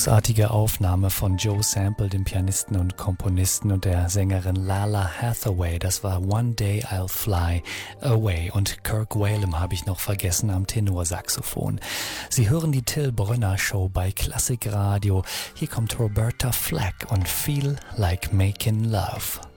Großartige Aufnahme von Joe Sample, dem Pianisten und Komponisten, und der Sängerin Lala Hathaway. Das war One Day I'll Fly Away. Und Kirk Whalum habe ich noch vergessen am Tenorsaxophon. Sie hören die Till Brönner Show bei Klassikradio. Hier kommt Roberta Flack und Feel Like Making Love.